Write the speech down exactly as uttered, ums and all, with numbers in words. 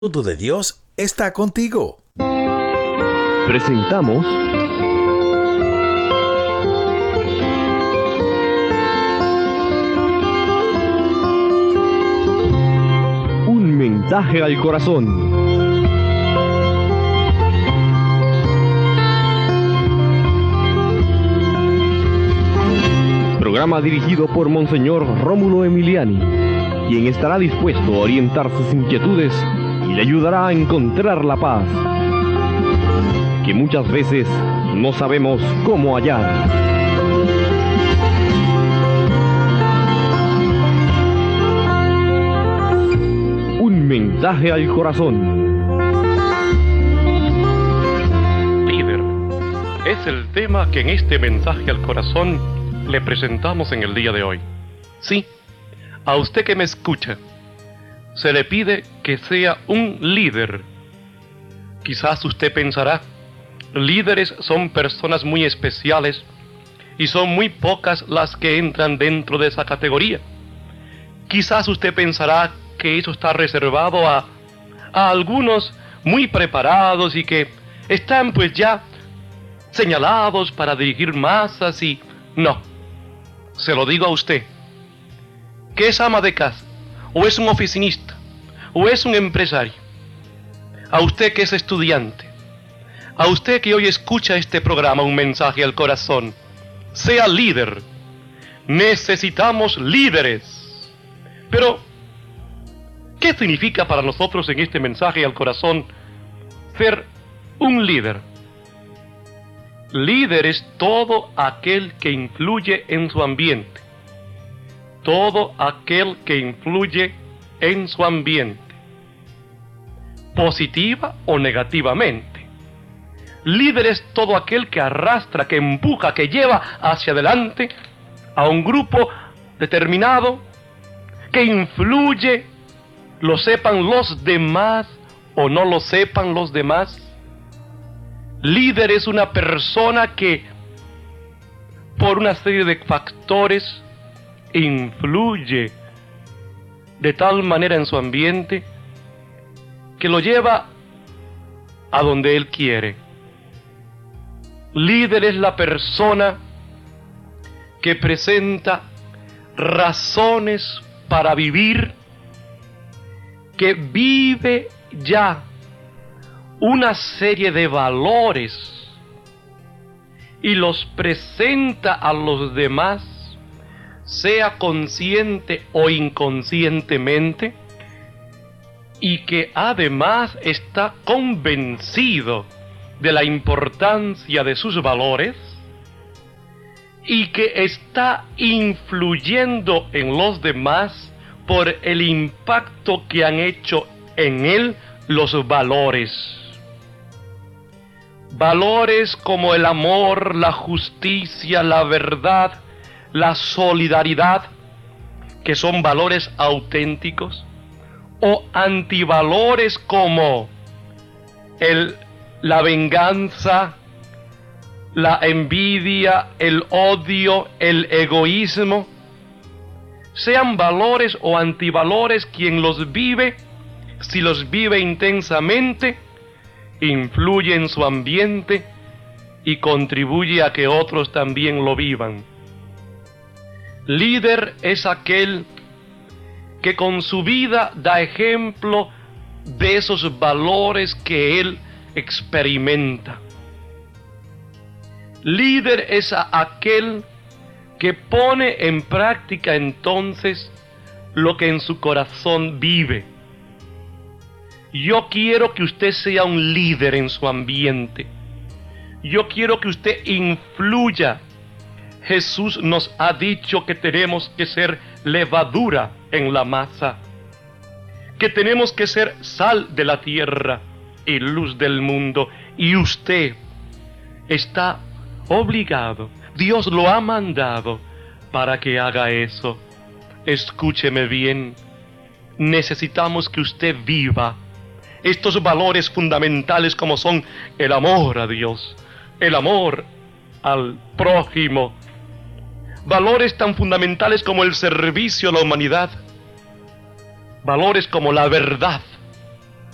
Todo de Dios está contigo. Presentamos Un mensaje al corazón. Programa dirigido por Monseñor Rómulo Emiliani, quien estará dispuesto a orientar sus inquietudes y le ayudará a encontrar la paz que muchas veces no sabemos cómo hallar. Un mensaje al corazón. Líder, es el tema que en este mensaje al corazón le presentamos en el día de hoy. Sí, a usted que me escucha, se le pide que sea un líder. Quizás usted pensará, líderes son personas muy especiales y son muy pocas las que entran dentro de esa categoría. Quizás usted pensará que eso está reservado a, a algunos muy preparados y que están pues ya señalados para dirigir masas y... No, se lo digo a usted, que es ama de casa, o es un oficinista, o es un empresario, a usted que es estudiante, a usted que hoy escucha este programa, un mensaje al corazón, sea líder. Necesitamos líderes. Pero, ¿qué significa para nosotros en este mensaje al corazón ser un líder? Líder es todo aquel que influye en su ambiente. Todo aquel que influye en su ambiente, positiva o negativamente. Líder es todo aquel que arrastra, que empuja, que lleva hacia adelante a un grupo determinado, que influye, lo sepan los demás o no lo sepan los demás. Líder es una persona que, por una serie de factores, influye de tal manera en su ambiente que lo lleva a donde él quiere. Líder es la persona que presenta razones para vivir, que vive ya una serie de valores y los presenta a los demás, sea consciente o inconscientemente, y que además está convencido de la importancia de sus valores y que está influyendo en los demás por el impacto que han hecho en él los valores. Valores como el amor, la justicia, la verdad, la solidaridad, que son valores auténticos, o antivalores como el, la venganza, la envidia, el odio, el egoísmo. Sean valores o antivalores, quien los vive, si los vive intensamente, influye en su ambiente y contribuye a que otros también lo vivan. Líder es aquel que con su vida da ejemplo de esos valores que él experimenta. Líder es aquel que pone en práctica entonces lo que en su corazón vive. Yo quiero que usted sea un líder en su ambiente. Yo quiero que usted influya. Jesús nos ha dicho que tenemos que ser levadura en la masa, que tenemos que ser sal de la tierra y luz del mundo, y usted está obligado, Dios lo ha mandado para que haga eso. Escúcheme bien, necesitamos que usted viva estos valores fundamentales como son el amor a Dios, el amor al prójimo, valores tan fundamentales como el servicio a la humanidad, valores como la verdad,